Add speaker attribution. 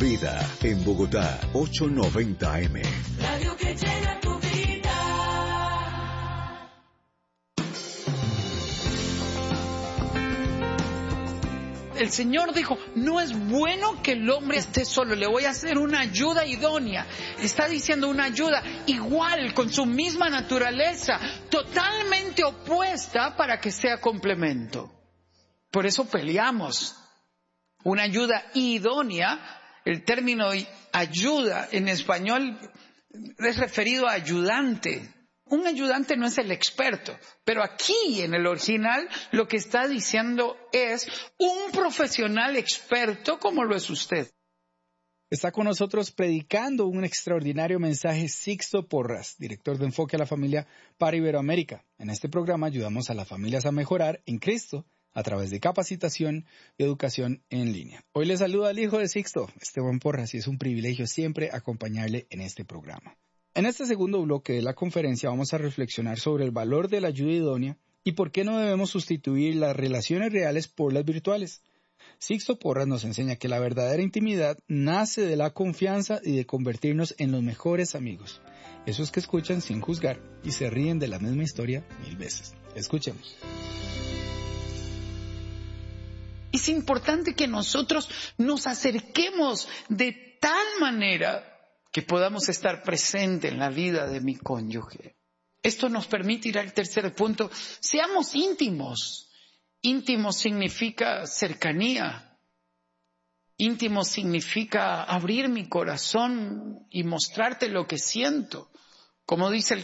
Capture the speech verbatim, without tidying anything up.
Speaker 1: Vida en Bogotá, ochocientos noventa A M.
Speaker 2: Radio que llena tu vida.
Speaker 3: El Señor dijo, no es bueno que el hombre esté solo, le voy a hacer una ayuda idónea. Está diciendo una ayuda igual, con su misma naturaleza, totalmente opuesta para que sea complemento. Por eso peleamos. Una ayuda idónea, el término ayuda en español es referido a ayudante. Un ayudante no es el experto, pero aquí en el original lo que está diciendo es un profesional experto como lo es usted.
Speaker 4: Está con nosotros predicando un extraordinario mensaje Sixto Porras, director de Enfoque a la Familia para Iberoamérica. En este programa ayudamos a las familias a mejorar en Cristo a través de capacitación y educación en línea. Hoy le saluda al hijo de Sixto, Esteban Porras, y es un privilegio siempre acompañarle en este programa. En este segundo bloque de la conferencia vamos a reflexionar sobre el valor de la ayuda idónea y por qué no debemos sustituir las relaciones reales por las virtuales. Sixto Porras nos enseña que la verdadera intimidad nace de la confianza y de convertirnos en los mejores amigos. Esos que escuchan sin juzgar y se ríen de la misma historia mil veces. Escuchemos.
Speaker 3: Es importante que nosotros nos acerquemos de tal manera que podamos estar presentes en la vida de mi cónyuge. Esto nos permite ir al tercer punto. Seamos íntimos. Íntimo significa cercanía. Íntimo significa abrir mi corazón y mostrarte lo que siento. Como dice el